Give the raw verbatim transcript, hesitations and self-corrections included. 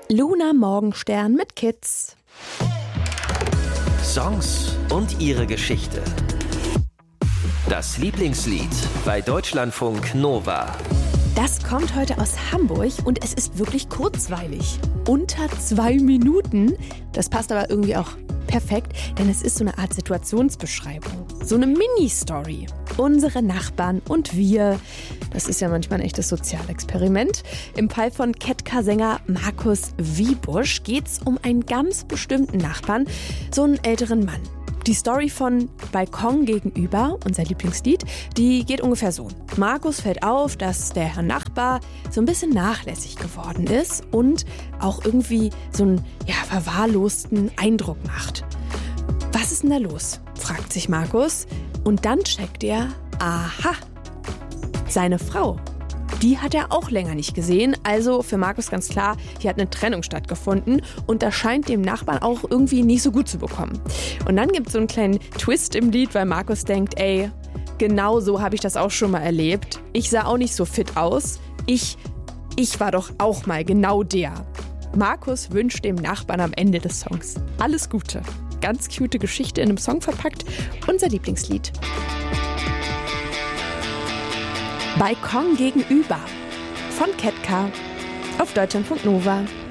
Luna Morgenstern mit Kids. Songs und ihre Geschichte. Das Lieblingslied bei Deutschlandfunk Nova. Das kommt heute aus Hamburg und es ist wirklich kurzweilig. Unter zwei Minuten. Das passt aber irgendwie auch perfekt, denn es ist so eine Art Situationsbeschreibung. So eine Mini-Story. Unsere Nachbarn und wir. Das ist ja manchmal ein echtes Sozialexperiment. Im Fall von Ketka-Sänger Markus Wiebusch geht es um einen ganz bestimmten Nachbarn, so einen älteren Mann. Die Story von Balkon gegenüber, unser Lieblingslied, die geht ungefähr so. Markus fällt auf, dass der Herr Nachbar so ein bisschen nachlässig geworden ist und auch irgendwie so einen ja, verwahrlosten Eindruck macht. Was ist denn da los? Fragt sich Markus. Und dann checkt er, aha, seine Frau. Die hat er auch länger nicht gesehen. Also für Markus ganz klar, hier hat eine Trennung stattgefunden und das scheint dem Nachbarn auch irgendwie nicht so gut zu bekommen. Und dann gibt es so einen kleinen Twist im Lied, weil Markus denkt, ey, genau so habe ich das auch schon mal erlebt. Ich sah auch nicht so fit aus. Ich, ich war doch auch mal genau der. Markus wünscht dem Nachbarn am Ende des Songs alles Gute. Ganz cute Geschichte in einem Song verpackt. Unser Lieblingslied. Balkon gegenüber von Ketka auf Deutschlandfunk Nova.